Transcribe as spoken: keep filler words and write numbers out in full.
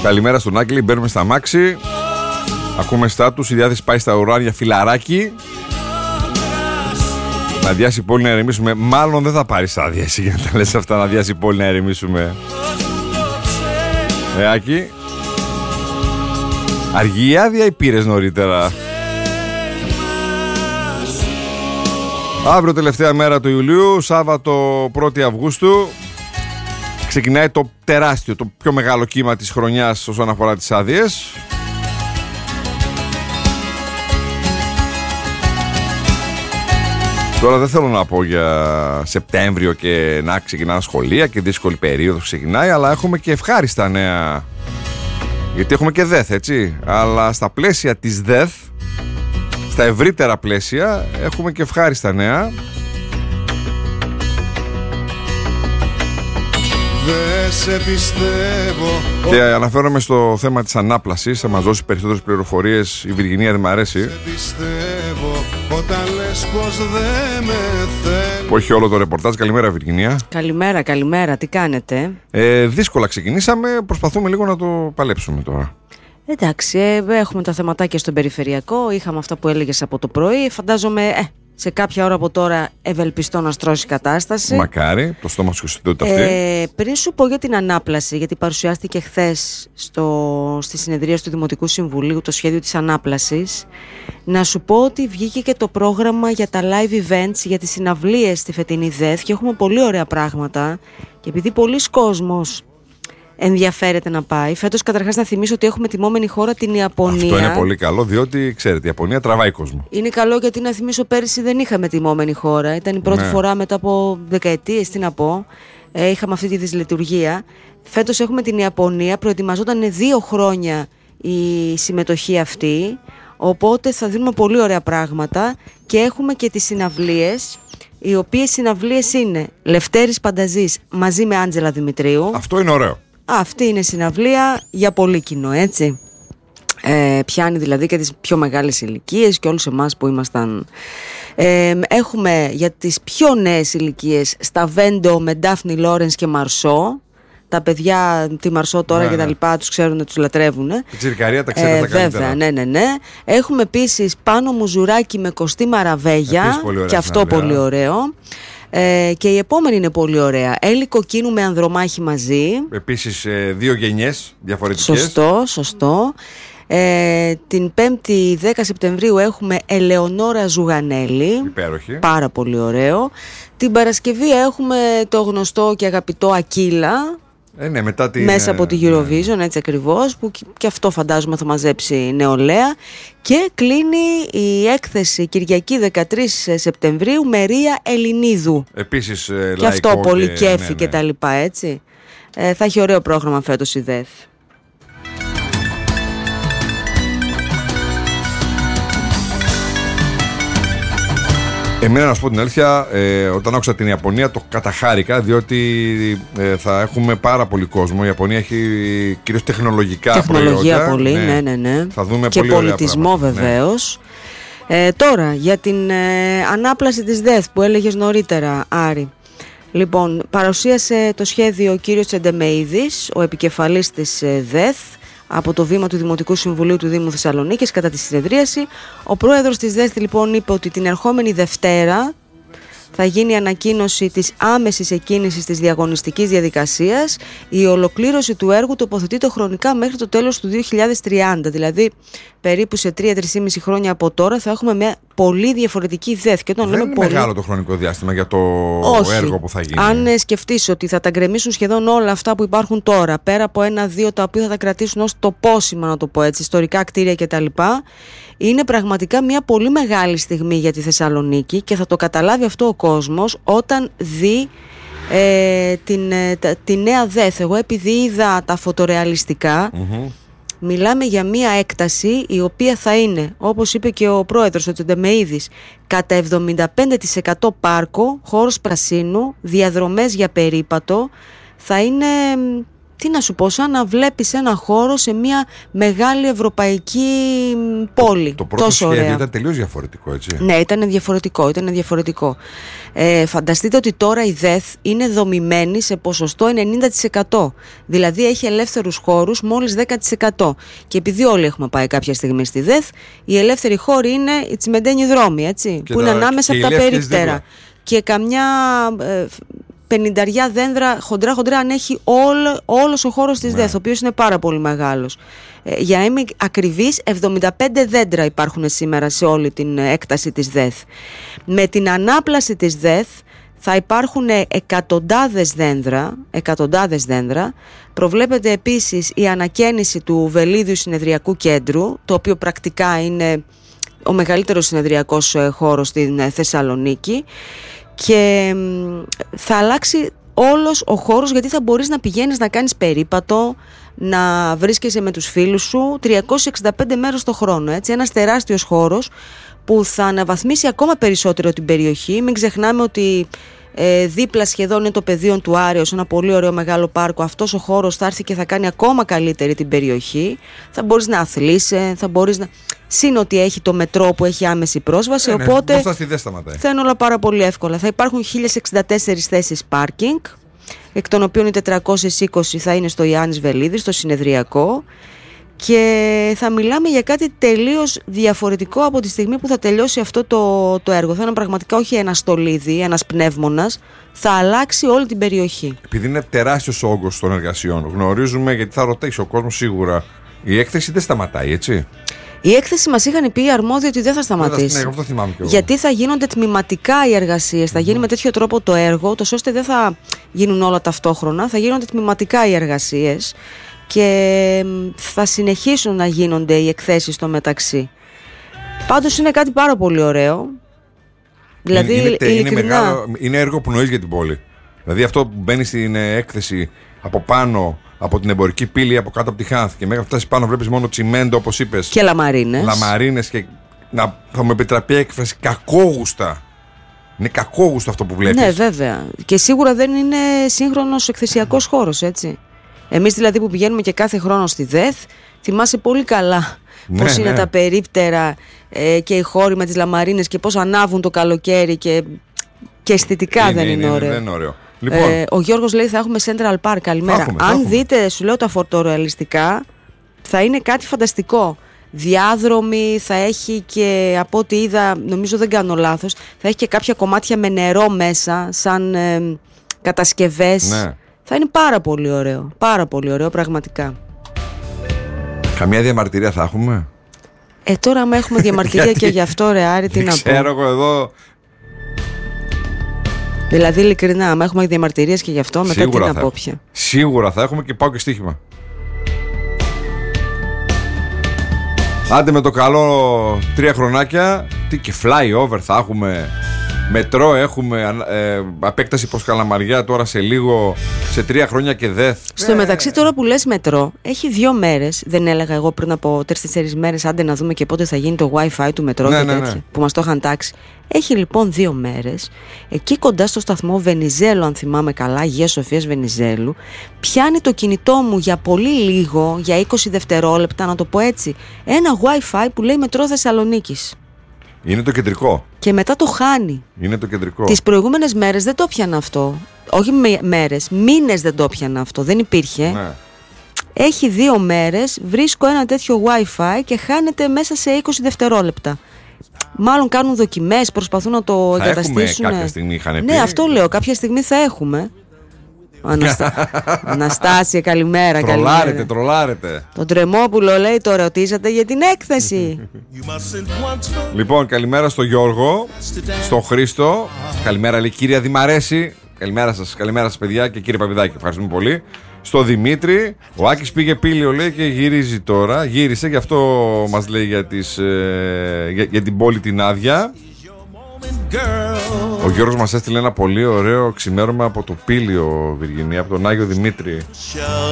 Καλημέρα στον Άκλη, μπαίνουμε στα μάξι. Ακούμε στάτους, η διάθεση πάει στα ουράνια, φιλαράκι. Να διάσει η πόλη να ερεμήσουμε. Μάλλον δεν θα πάρεις άδεια εσύ για να τα λες αυτά, να διάσει η πόλη να ερεμήσουμε. Ε, Άκη. Αργή η άδεια ή πήρες νωρίτερα? Αύριο τελευταία μέρα του Ιουλίου, Σάββατο πρώτη Αυγούστου, ξεκινάει το τεράστιο, το πιο μεγάλο κύμα της χρονιάς όσον αφορά τις άδειες. Τώρα δεν θέλω να πω για Σεπτέμβριο και να ξεκινάνε σχολεία και δύσκολη περίοδος ξεκινάει, αλλά έχουμε και ευχάριστα νέα. Γιατί έχουμε και ΔΕΘ, έτσι. Αλλά στα πλαίσια της ΔΕΘ, στα ευρύτερα πλαίσια, έχουμε και ευχάριστα νέα. Δεν σε πιστεύω. Και αναφέρομαι στο θέμα της ανάπλασης. Θα μας δώσει περισσότερες πληροφορίες η Βυργινία, δεν μ' αρέσει. Σε πιστεύω όταν λες πως δεν με θέλεις. Που έχει όλο το ρεπορτάζ. Καλημέρα Βυργινία. Καλημέρα, καλημέρα. Τι κάνετε? ε, Δύσκολα ξεκινήσαμε. Προσπαθούμε λίγο να το παλέψουμε τώρα. Εντάξει, ε, έχουμε τα θεματάκια στον περιφερειακό. Είχαμε αυτά που έλεγες από το πρωί. Φαντάζομαι ε, σε κάποια ώρα από τώρα ευελπιστώ να στρώσει η κατάσταση. Μακάρι, το στόμα σου συντότητα αυτή. Ε, πριν σου πω για την ανάπλαση, γιατί παρουσιάστηκε χθες στο, στη συνεδρία του Δημοτικού Συμβουλίου το σχέδιο της ανάπλασης, να σου πω ότι βγήκε και το πρόγραμμα για τα live events, για τις συναυλίες στη φετινή ΔΕΘ και έχουμε πολύ ωραία πράγματα. Και επειδή πολλοί κόσμος ενδιαφέρεται να πάει. Φέτος, καταρχάς, να θυμίσω ότι έχουμε τιμόμενη χώρα την Ιαπωνία. Αυτό είναι πολύ καλό, διότι ξέρετε, η Ιαπωνία τραβάει κόσμο. Είναι καλό γιατί, να θυμίσω, πέρυσι δεν είχαμε τιμόμενη χώρα. Ήταν η πρώτη ναι. φορά μετά από δεκαετίες, τι να πω. Ε, είχαμε αυτή τη δυσλειτουργία. Φέτος έχουμε την Ιαπωνία. Προετοιμαζόταν δύο χρόνια η συμμετοχή αυτή. Οπότε θα δίνουμε πολύ ωραία πράγματα. Και έχουμε και τις συναυλίες. Οι οποίες συναυλίες είναι Λευτέρης Πανταζής μαζί με Άντζελα Δημητρίου. Αυτό είναι ωραίο. Αυτή είναι συναυλία για πολύ κοινό, έτσι. Ε, πιάνει δηλαδή και τις πιο μεγάλες ηλικίες και όλους εμάς που ήμασταν. Ε, έχουμε για τις πιο νέες ηλικίες Σταβέντο με Ντάφνη Λόρενς και Μαρσό. Τα παιδιά, τη Μαρσό τώρα, ναι, και τα λοιπά, τους ξέρουν, τους λατρεύουν. Η τσιρκαρία τα ξέρετε, ε, τα καλύτερα. Βέβαια, ναι, ναι, ναι. Έχουμε επίσης Πάνο Μουζουράκι με Κωστή Μαραβέγια. Και αυτό συναυλία. Πολύ ωραίο. Ε, και η επόμενη είναι πολύ ωραία. Έλλη Κοκκίνου με Ανδρομάχη μαζί. Επίσης ε, δύο γενιές διαφορετικές. Σωστό, σωστό. Ε, την πέμπτη δέκα Σεπτεμβρίου έχουμε Ελεονόρα Ζουγανέλη. Υπέροχη. Πάρα πολύ ωραίο. Την Παρασκευή έχουμε το γνωστό και αγαπητό Ακύλα. Ε, ναι, μετά την, μέσα από τη Eurovision, ναι. έτσι ακριβώς, που και αυτό φαντάζομαι θα μαζέψει νεολαία. Και κλείνει η έκθεση Κυριακή δεκατρείς Σεπτεμβρίου με Ρία Ελληνίδου. Επίσης ε, και αυτό πολύ και, κέφι, ναι, ναι. και τα λοιπά, έτσι. Ε, θα έχει ωραίο πρόγραμμα φέτος η ΔΕΘ. Εμένα, να σου πω την αλήθεια, ε, όταν άκουσα την Ιαπωνία το καταχάρηκα, διότι ε, θα έχουμε πάρα πολύ κόσμο. Η Ιαπωνία έχει κυρίως τεχνολογικά Τεχνολογία προϊόντα. πολύ, ναι, ναι, ναι. Θα δούμε και πολύ πολιτισμό βεβαίως. Ναι. Ε, τώρα, για την ε, ανάπλαση της ΔΕΘ που έλεγες νωρίτερα, Άρη. Λοιπόν, παρουσίασε το σχέδιο ο κύριος Τσεντεμεΐδης, ο επικεφαλής της ε, ΔΕΘ, από το βήμα του Δημοτικού Συμβουλίου του Δήμου Θεσσαλονίκης κατά τη συνεδρίαση. Ο πρόεδρος της ΔΕΘ λοιπόν είπε ότι την ερχόμενη Δευτέρα θα γίνει η ανακοίνωση της άμεσης εκκίνησης της διαγωνιστικής διαδικασίας. Η ολοκλήρωση του έργου τοποθετείται χρονικά μέχρι το τέλος του δύο χιλιάδες τριάντα, δηλαδή περίπου σε τρία με τρία και μισό χρόνια από τώρα θα έχουμε μια πολύ διαφορετική ΔΕΘ. Και όταν δεν λέμε είναι πολύ... μεγάλο το χρονικό διάστημα για το Όχι. έργο που θα γίνει. Αν σκεφτείς ότι θα τα γκρεμίσουν σχεδόν όλα αυτά που υπάρχουν τώρα, πέρα από ένα-δύο τα οποία θα τα κρατήσουν ως τοπόσημα, να το πω έτσι, ιστορικά κτίρια κτλ., είναι πραγματικά μια πολύ μεγάλη στιγμή για τη Θεσσαλονίκη και θα το καταλάβει αυτό ο κόσμος όταν δει ε, την, ε, τα, τη νέα ΔΕΘ. Εγώ επειδή είδα τα φωτορεαλιστικά, mm-hmm. μιλάμε για μια έκταση η οποία θα είναι, όπως είπε και ο πρόεδρος ο Τσεντεμεΐδης, κατά εβδομήντα πέντε τοις εκατό πάρκο, χώρος πρασίνου, διαδρομές για περίπατο, θα είναι τι να σου πω, σαν να βλέπεις ένα χώρο σε μια μεγάλη ευρωπαϊκή πόλη. Το πρώτο τόσο σχέδιο ωραία. ήταν τελείως διαφορετικό, έτσι. Ναι, ήταν διαφορετικό, ήταν διαφορετικό. Ε, φανταστείτε ότι τώρα η ΔΕΘ είναι δομημένη σε ποσοστό ενενήντα τοις εκατό. Δηλαδή έχει ελεύθερους χώρους μόλις δέκα τοις εκατό. Και επειδή όλοι έχουμε πάει κάποια στιγμή στη ΔΕΘ, οι ελεύθεροι χώροι είναι οι τσιμεντένιοι δρόμοι, έτσι, Και που τα- είναι ανάμεσα και από οι τα λεύκες περίπτερα. δίπλα. Και καμιά ε, πενηνταριά δέντρα χοντρά χοντρά αν έχει όλο, όλος ο χώρος της Ναι. ΔΕΘ, ο οποίος είναι πάρα πολύ μεγάλος. Ε, για να είμαι ακριβής, εβδομήντα πέντε δέντρα υπάρχουν σήμερα σε όλη την ε, έκταση της ΔΕΘ. Με την ανάπλαση της ΔΕΘ θα υπάρχουν εκατοντάδες δέντρα, εκατοντάδες δέντρα. Προβλέπεται επίσης η ανακαίνιση του Βελίδιου Συνεδριακού Κέντρου, το οποίο πρακτικά είναι ο μεγαλύτερος συνεδριακός ε, χώρος στην ε, Θεσσαλονίκη, και μ, θα αλλάξει όλος ο χώρος, γιατί θα μπορείς να πηγαίνεις να κάνεις περίπατο, να βρίσκεσαι με τους φίλους σου τριακόσιες εξήντα πέντε μέρες το χρόνο, έτσι, ένας τεράστιος χώρος που θα αναβαθμίσει ακόμα περισσότερο την περιοχή. Μην ξεχνάμε ότι ε, δίπλα σχεδόν είναι το πεδίο του Άρεως, ένα πολύ ωραίο μεγάλο πάρκο. Αυτός ο χώρος θα έρθει και θα κάνει ακόμα καλύτερη την περιοχή. Θα μπορείς να αθλείσαι, θα μπορείς να... Συν ότι έχει το μετρό που έχει άμεση πρόσβαση, Ε, ναι, οπότε μπροστά στη ΔΕΘ σταματάει. θα είναι όλα πάρα πολύ εύκολα. Θα υπάρχουν χίλιες εξήντα τέσσερις θέσεις πάρκινγκ, εκ των οποίων οι τετρακόσιες είκοσι θα είναι στο Ιάννης Βελίδη, στο συνεδριακό, και θα μιλάμε για κάτι τελείως διαφορετικό από τη στιγμή που θα τελειώσει αυτό το, το έργο. Θα είναι πραγματικά όχι ένα στολίδι, ένας πνεύμονας, θα αλλάξει όλη την περιοχή. Επειδή είναι τεράστιος ο όγκος των εργασιών, γνωρίζουμε, γιατί θα ρωτήσει ο κόσμος σίγουρα, η έκθεση δεν σταματάει, έτσι. Η έκθεση μας είχαν πει οι αρμόδιοι ότι δεν θα σταματήσει. Ναι, αυτό θυμάμαι κι εγώ. Γιατί θα γίνονται τμηματικά οι εργασίες, θα γίνει με τέτοιο τρόπο το έργο, τόσο ώστε δεν θα γίνουν όλα ταυτόχρονα, θα γίνονται τμηματικά οι εργασίες και θα συνεχίσουν να γίνονται οι εκθέσεις στο μεταξύ. Πάντως είναι κάτι πάρα πολύ ωραίο. Δηλαδή, είναι, είναι, τε- είναι, ειλικρινά, μεγάλο, είναι έργο πνοής για την πόλη. Δηλαδή αυτό που μπαίνει στην ε, έκθεση από πάνω, από την εμπορική πύλη, από κάτω από τη Χάνθ, και μέχρι φτάσει πάνω βλέπεις μόνο τσιμέντο, όπως είπες. και λαμαρίνες. Λαμαρίνες και να, θα μου επιτραπεί έκφραση, κακόγουστα. Είναι κακόγουστο αυτό που βλέπεις. Ναι, βέβαια. Και σίγουρα δεν είναι σύγχρονος εκθεσιακός χώρος, έτσι. Εμείς δηλαδή που πηγαίνουμε και κάθε χρόνο στη ΔΕΘ, θυμάσαι πολύ καλά Ναι, πώς είναι ναι. τα περίπτερα ε, και οι χώροι με τις λαμαρίνες και πώς ανάβουν το καλοκαίρι και, και αισθητικά δεν είναι, ωραίο. Δεν είναι ωραίο. Λοιπόν, Ε, ο Γιώργος λέει θα έχουμε Central Park, καλημέρα. Θα έχουμε, θα Αν έχουμε. δείτε, σου λέω, τα φωτορεαλιστικά, θα είναι κάτι φανταστικό. Διάδρομοι, θα έχει και, από ό,τι είδα, νομίζω δεν κάνω λάθος, θα έχει και κάποια κομμάτια με νερό μέσα, σαν ε, κατασκευές. ναι. Θα είναι πάρα πολύ ωραίο, πάρα πολύ ωραίο πραγματικά. Καμία διαμαρτυρία θα έχουμε. Ε, τώρα άμα έχουμε διαμαρτυρία Γιατί? και γι' αυτό, ρε Άρη, τι Δεν να ξέρω πω. εγώ εδώ. Δηλαδή, ειλικρινά, άμα έχουμε διαμαρτυρίες και γι' αυτό, μετά τι Σίγουρα να θα πω έχουμε. πια. Σίγουρα θα έχουμε και πάω και στοίχημα. Άντε με το καλό τρία χρονάκια. Τι και flyover θα έχουμε. Μετρό έχουμε. Ε, απέκταση προς Καλαμαριά τώρα σε λίγο. Σε τρία χρόνια και ΔΕΘ. Στο μεταξύ, τώρα που λες μετρό, έχει δύο μέρες. Δεν έλεγα εγώ πριν από τρεις-τέσσερις μέρες, άντε να δούμε και πότε θα γίνει το Wi-Fi του μετρό Ναι, και ναι, τέτοια, ναι. που μας το είχαν τάξει. Έχει λοιπόν δύο μέρες, εκεί κοντά στο σταθμό Βενιζέλου, αν θυμάμαι καλά, Αγία Σοφίας Βενιζέλου, πιάνει το κινητό μου για πολύ λίγο, για είκοσι δευτερόλεπτα, να το πω έτσι, ένα Wi-Fi που λέει Μετρό Θεσσαλονίκης. Είναι το κεντρικό. Και μετά το χάνει. Είναι το κεντρικό. Τις προηγούμενες μέρες δεν το πιάνα αυτό. Όχι με- μέρες, μήνες δεν το πιάνα αυτό. Δεν υπήρχε. Ναι. Έχει δύο μέρες, βρίσκω ένα τέτοιο Wi-Fi και χάνεται μέσα σε είκοσι δευτερόλεπτα. Μάλλον κάνουν δοκιμές, προσπαθούν να το Θα εγκαταστήσουν. έχουμε κάποια στιγμή, είχαν πει. Ναι, αυτό λέω. Κάποια στιγμή θα έχουμε. Αναστα... Αναστάσια, καλημέρα. Τρολάρετε, καλημέρα. τρολάρετε. Τον Τρεμόπουλο λέει, το ρωτήσατε για την έκθεση. Λοιπόν, καλημέρα στο Γιώργο, στον Χρήστο. Καλημέρα, λέει κυρία Δημαρέση. Καλημέρα σας, καλημέρα σας, παιδιά, και κύριε Παπηδάκη. Ευχαριστούμε πολύ. Στο Δημήτρη. Ο Άκης πήγε πήλιο, λέει, και γυρίζει τώρα. Γύρισε, γι' αυτό μας λέει για, τις, ε, για, για την πόλη την άδεια. Ο Γιώργος μας έστειλε ένα πολύ ωραίο ξημέρωμα από το Πήλιο, Βυργινία, από τον Άγιο Δημήτρη.